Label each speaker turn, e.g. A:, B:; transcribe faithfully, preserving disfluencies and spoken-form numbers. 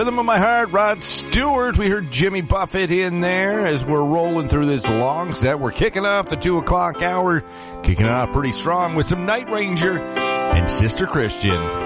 A: Rhythm of My Heart, Rod Stewart. We heard Jimmy Buffett in there as we're rolling through this long set. We're kicking off the two o'clock hour, kicking it off pretty strong with some Night Ranger and Sister Christian.